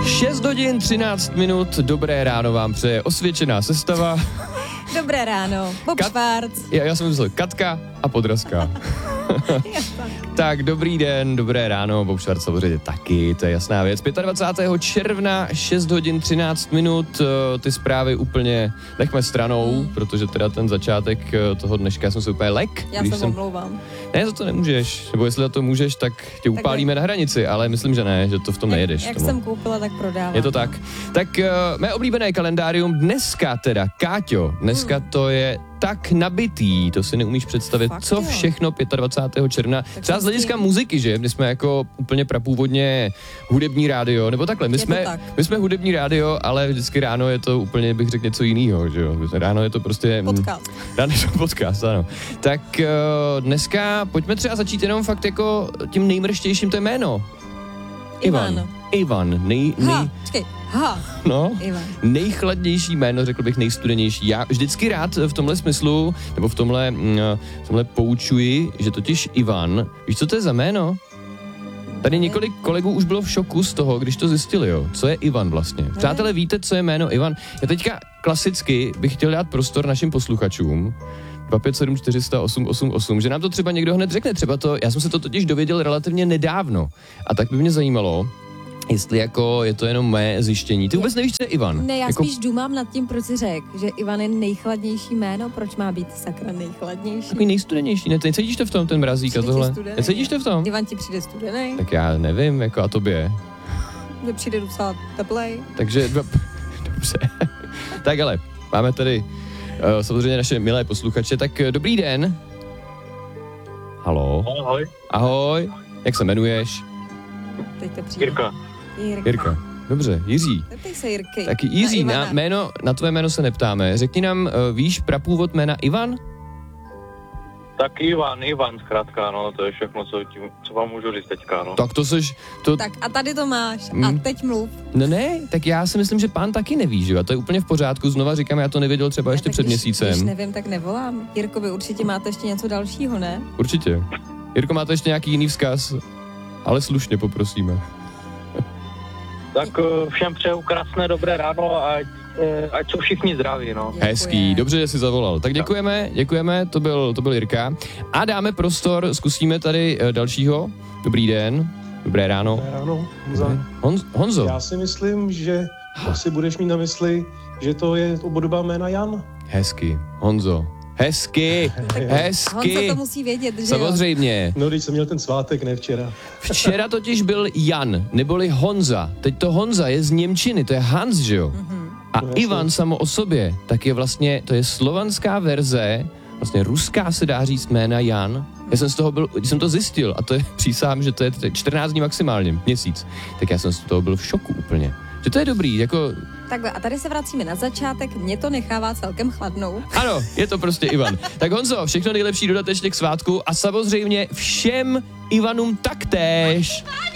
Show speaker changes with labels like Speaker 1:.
Speaker 1: 6 hodin 13 minut, dobré ráno vám přeje osvědčená sestava.
Speaker 2: Dobré ráno, Bob Švárc.
Speaker 1: Já jsem myslel Katka a Podrazka. Tak, dobrý den, dobré ráno, Bob Švárc samozřejmě taky, to je jasná věc. 25. června, 6 hodin 13 minut, ty zprávy úplně nechme stranou, protože teda ten začátek toho dneška, já jsem se úplně lek.
Speaker 2: Já se omlouvám.
Speaker 1: Ne, za to nemůžeš, nebo jestli za to můžeš, tak tě upálíme na hranici, ale myslím, že ne, že to v tom nejedeš.
Speaker 2: Jak jsem koupila, tak prodávám.
Speaker 1: Je to tak. Tak mé oblíbené kalendárium dneska teda, Káťo, dneska to je tak nabitý, to si neumíš představit,
Speaker 2: Fakt,
Speaker 1: co
Speaker 2: jo.
Speaker 1: všechno 25. června,
Speaker 2: tak
Speaker 1: třeba z hlediska muziky, že? My jsme jako úplně prapůvodně hudební rádio, nebo takhle, my jsme hudební rádio, ale vždycky ráno je to úplně, bych řekl, něco jiného, že jo? Ráno je to prostě...
Speaker 2: Podcast.
Speaker 1: Ráno je to podcast, ano. Tak dneska pojďme třeba začít jenom fakt jako tím nejmrštějším, to je jméno. Ivan. Nejchladnější jméno, řekl bych nejstudenější. Já vždycky rád v tomhle smyslu, nebo v tomhle poučuji, že totiž Ivan, víš, co to je za jméno? Tady několik kolegů už bylo v šoku z toho, když to zjistili, jo. Co je Ivan vlastně? Přátelé, víte, co je jméno Ivan? Já teďka klasicky bych chtěl dát prostor našim posluchačům, 257 400 888, že nám to třeba někdo hned řekne, třeba to, já jsem se to totiž dověděl relativně nedávno a tak by mě zajímalo, jestli jako je to jenom mé zjištění. Ty vůbec nevíš, co je Ivan?
Speaker 2: Ne, já
Speaker 1: jako...
Speaker 2: spíš důmám nad tím, proč jsi řekl, že Ivan je nejchladnější jméno, proč má být sakra nejchladnější?
Speaker 1: Takový nejstudenější, ne? Necítíš to v tom, ten mrazík a tohle? Necítíš to v tom?
Speaker 2: Ivan ti přijde studený?
Speaker 1: Tak já nevím, jako a tobě.
Speaker 2: Mně přijde docela teplej.
Speaker 1: Takže, dobře. Tak ale, máme tady samozřejmě naše milé posluchače, tak dobrý den. Haló.
Speaker 3: Ahoj.
Speaker 1: Ahoj. Jak se jmenuješ?
Speaker 2: Teď to přijde.
Speaker 1: Jirka. Dobře, Jiří.
Speaker 2: Zeptej se Jirky.
Speaker 1: Tak Jiří, na tvoje jméno se neptáme. Řekni nám, víš prapůvod jména Ivan?
Speaker 3: Tak Ivan zkrátka, no, to je všechno, co vám můžu říct teďka, no.
Speaker 1: Tak to seš...
Speaker 2: Tak a tady to máš. A teď mluv.
Speaker 1: No ne, tak já si myslím, že pán taky neví, že jo? A to je úplně v pořádku. Znova říkám, já to nevěděl třeba ještě před měsícem.
Speaker 2: Když nevím, tak nevolám. Jirko, vy určitě máte ještě něco dalšího, ne?
Speaker 1: Určitě. Jirko, máte ještě nějaký jiný vzkaz? Ale slušně poprosíme.
Speaker 3: Tak všem přeju krásné dobré ráno a ať jsou všichni zdraví, no.
Speaker 2: Děkujem.
Speaker 1: Hezký, dobře, že jsi zavolal. Tak děkujeme, to byl Jirka. A dáme prostor, zkusíme tady dalšího. Dobrý den, dobré ráno.
Speaker 4: Dobré ráno,
Speaker 1: Honzo.
Speaker 4: Já si myslím, že asi budeš mít na mysli, že to je obdoba jména Jan.
Speaker 1: Hezky, Honzo. Hezky.
Speaker 2: Honza to musí vědět, že
Speaker 1: samozřejmě.
Speaker 4: No, když jsem měl ten svátek, ne včera.
Speaker 1: Včera totiž byl Jan, neboli Honza. Teď to Honza je z němčiny, to je Hans, že jo? A
Speaker 4: No,
Speaker 1: Ivan samo o sobě, tak je vlastně, to je slovanská verze, vlastně ruská se dá říct jména Jan. Já jsem z toho když jsem to zjistil, a to je, přísahám, že to je 14 dní maximálně, měsíc, tak já jsem z toho byl v šoku úplně. Že to je dobrý, jako...
Speaker 2: Takhle, a tady se vracíme na začátek, mě to nechává celkem chladnou.
Speaker 1: Ano, je to prostě Ivan. Tak Honzo, všechno nejlepší dodatečně k svátku a samozřejmě všem Ivanům taktéž.